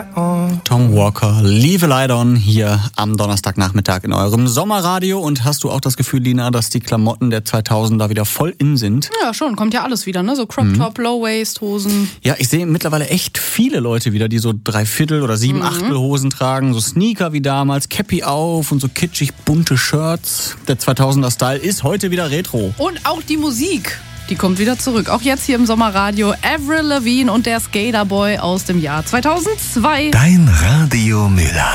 Tom Walker, Leave a Light On, hier am Donnerstagnachmittag in eurem Sommerradio. Und hast du auch das Gefühl, Lina, dass die Klamotten der 2000er wieder voll in sind? Ja, schon. Kommt ja alles wieder, ne? So Crop Top, Low-Waist-Hosen. Ja, ich sehe mittlerweile echt viele Leute wieder, die so 3/4 oder 7/8 Hosen tragen. So Sneaker wie damals, Cappy auf und so kitschig bunte Shirts. Der 2000er-Style ist heute wieder Retro. Und auch die Musik. Die kommt wieder zurück. Auch jetzt hier im Sommerradio. Avril Lavigne und der Skater Boy aus dem Jahr 2002. Dein Radio Müller.